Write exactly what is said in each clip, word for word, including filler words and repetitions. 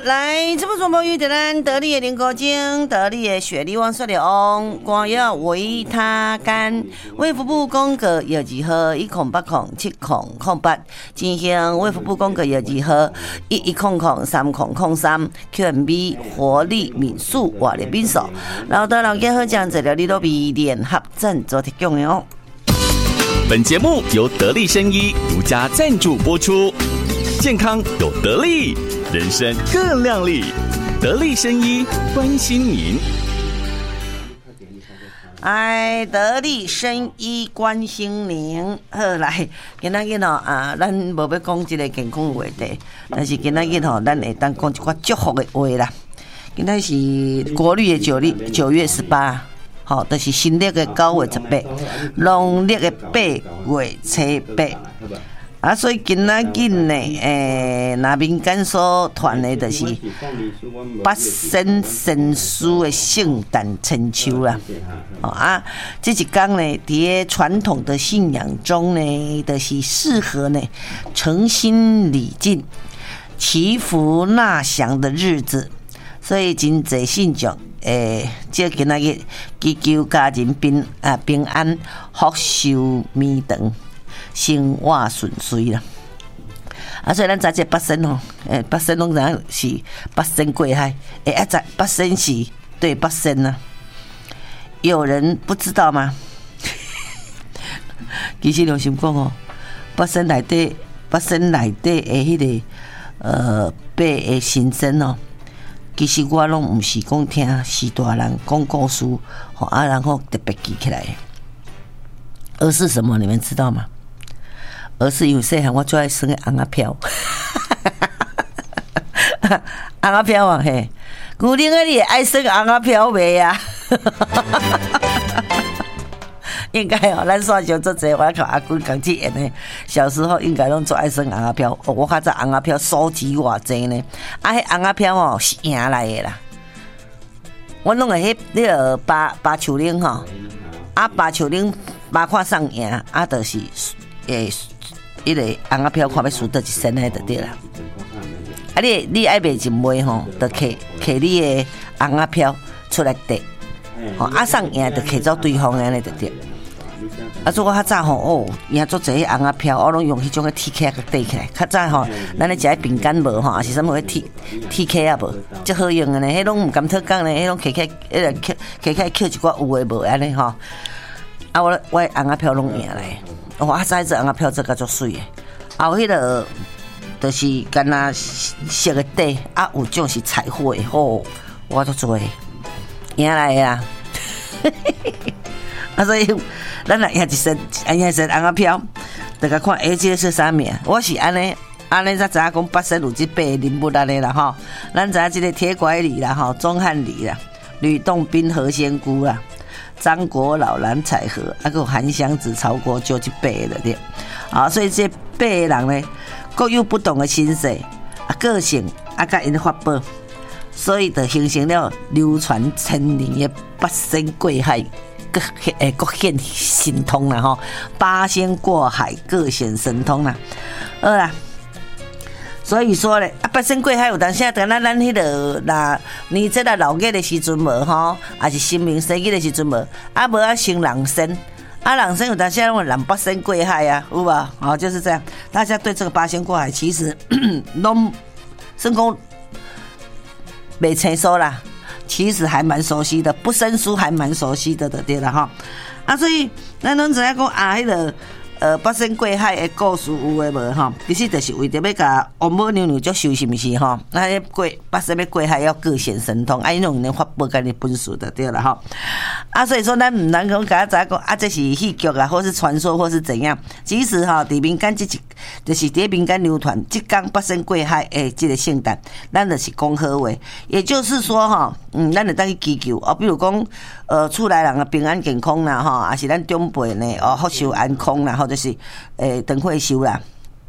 来，这部广播语的咱得力的灵果精，得力的雪梨王说的翁，光要维他干。卫福部公告药剂号一空八空七空空八，进行卫福部公告药剂号一一空空三空空三 Q M B 活力敏素活力敏素，老多老家好讲治疗你都比联合诊做提供的哦。 本节目由得力生医独家赞助播出，健康有得力，人生更亮丽。得力生医关心您。 哎，得力生医关心您。好，来，今仔日吼啊，咱无要讲一个健康话题，但是今仔日吼，咱会当讲一寡祝福的话啦。今仔是国历的九历九月十八。好，就是新历的九月十八，农历的八月初八。啊，所以今仔日呢，诶，那民间所传的就是八仙神书的圣诞春秋啦。哦啊，这一天呢，在传统的信仰中呢，就是适合呢诚心礼敬、祈福纳祥的日子，所以真侪信众。诶，即今仔日祈求家人平啊平安、福寿绵长、生活顺遂啦。啊，所以咱知这八仙吼，诶，八仙拢知影是八仙过海，诶，啊，知八仙是对八仙呐、啊。有人不知道吗？其实良心讲哦，八仙内底，八仙内底诶，迄个呃八个神仙哦。其实我拢毋是讲听许大人讲故事，吼啊，然后特别记起来，而是什么？你们知道吗？而是因为细汉我最爱生个红仔飘，红仔飘啊嘿，牛奶你也爱生红仔飘袂啊？应该哦，咱煞上做侪，我靠阿公讲去演的。小时候应该拢做爱生红仔飘，哦，我较早红仔飘数值偌济呢？啊，迄红仔飘哦是赢来的啦。我弄个迄那个八八树岭吼，啊八树岭八看上赢，啊就是诶，迄个红仔飘看要输倒一身的就对啦。啊你你爱卖一枚吼，就摕摕你的红仔飘出来得，吼啊上赢就摕走对方安尼就对。啊！做我较早吼，哦，赢做侪红仔飘，我拢用迄种个 T K 啊缀起来。较早吼，咱咧食迄饼干无吼，还是什么迄 T T K 啊无，足好用的呢。迄拢毋甘特讲呢，迄拢摕起，迄个摕摕起抾一寡有诶无安尼吼。啊，我我红仔飘拢赢来，我早做红仔飘做甲足水诶。啊，有迄个就是干那色个底，啊有种是彩绘诶，吼，我都做诶，赢来诶啊！啊，所以咱若赢一身，赢一身红仔飘，大家看，哎，这个是啥物啊？我是安尼，安尼才知影讲八仙有即八个人物安尼啦吼。咱知影即个铁拐李啦吼，钟汉礼啦，吕洞宾、何仙姑啦，张国老、蓝采和，啊个韩湘子、曹国就即八个对。啊，所以这八个人呢，各有不同的身世啊，个性啊，甲因法宝，所以就形成了流传千年的八仙过海。诶，各显神通啦吼，八仙过海各显神通啦，好啦。所以说咧，啊，八仙过海有当时啊，等咱咱迄个那你这个老月的时阵无吼，还是新明生日的时阵无，啊无啊成人仙，啊人仙有当时啊，人八仙过海啊，有吧？好，就是这样。大家对这个八仙过海其实拢算讲袂清楚啦。其实还蛮熟悉的，不生疏还蛮熟悉的的对啦哈，啊，所以咱拢知影讲啊，迄、那个呃八仙过海的故事有诶无哈？其实就是为着要甲王母娘娘接受，是毋是哈？那过八仙要过海要各显神通，啊，因用人法宝甲你本事的对啦哈。啊，所以说咱毋能讲甲知影讲啊，这是戏剧啊，或是传说，或是怎样？其实哈，伫民间即一就是伫民间流传，即讲八仙过海诶，即个圣诞，咱就是讲好话。也就是说哈，嗯，咱就当去祈求啊，比如讲，呃，厝内人啊平安健康啦，哈，还是咱长辈呢，哦，福寿安康啦，或者是诶，长岁寿啦。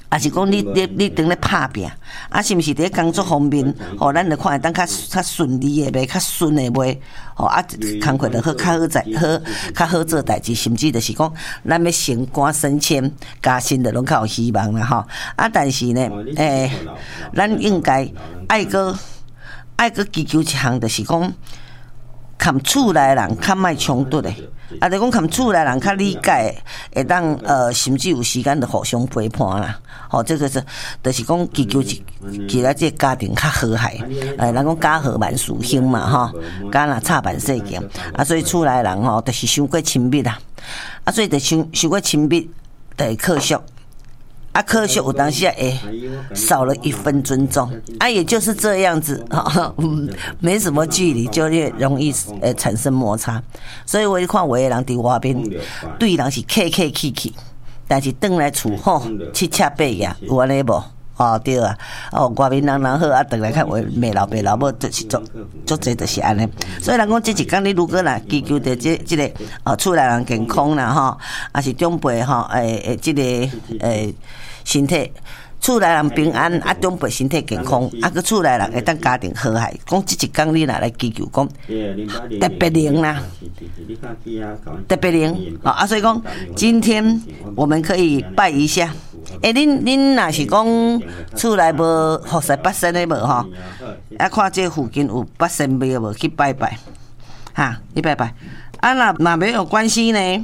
啊是讲你你你等咧拍拼，啊是毋是伫工作方面，吼，咱着看会当较较顺利诶，袂较顺诶袂，吼啊工课着好较好在好较好做代志，甚至着是讲咱要升官升迁加薪着拢较有希望啦吼。啊，但是呢，诶、欸，咱应该爱个爱个追求一项，着是讲，含厝内人较莫冲突诶。啊，就讲含厝内人较理解，会当呃，甚至有时间就互相陪伴啦。吼、哦，这个是，就是讲追求一，其他这家庭较和谐。诶，人讲家和万事兴嘛，吼，家若插万世界。啊，所以厝内人吼，就是伤过亲密啦。啊，所以就伤伤过亲密，就会克惜。啊，科学有当时哎少了一分尊重啊，也就是这样子啊，嗯，没什么距离就越容易呃产生摩擦，所以我看有的人伫外边对人是客客气气，但是转来厝吼七七八呀，有安尼无？哦对啊，哦外面人人好啊，转来看话骂老爸老母就是做做这就是安尼，所以人讲这一天你如果啦追求着这这个哦厝内人健康啦吼，啊是长辈吼诶诶这个诶。身体，厝内人平安，啊，长辈身体健康，啊，个厝内人会当家庭和谐。讲即一天你若来追求讲特别灵啦，特别灵啊！啊，所以讲今天我们可以拜一下。诶、欸，恁恁若是讲厝内无福寿八仙的无吼？啊，看这附近有八仙庙无去拜拜，哈，去拜拜。啊，那那没有关系呢。